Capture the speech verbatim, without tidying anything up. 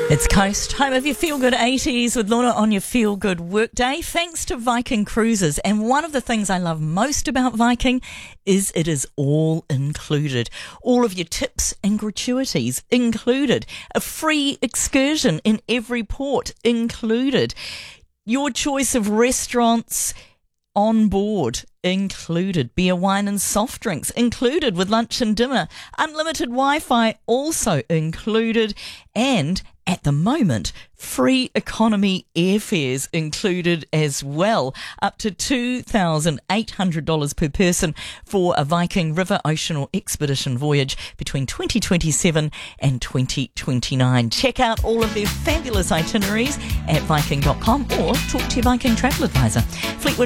It's Coast, home of your Feel Good eighties with Lorna on your Feel Good workday. Thanks to Viking Cruises. And one of the things I love most about Viking is it is all included. All of your tips and gratuities included. A free excursion in every port included. Your choice of restaurants on board included. Beer, wine and soft drinks included with lunch and dinner. Unlimited Wi-Fi also included. And at the moment, free economy airfares included as well, up to two thousand eight hundred dollars per person for a Viking River, Ocean or Expedition voyage between twenty twenty-seven and twenty twenty-nine. Check out all of their fabulous itineraries at viking dot com or talk to your Viking travel advisor. Fleetwood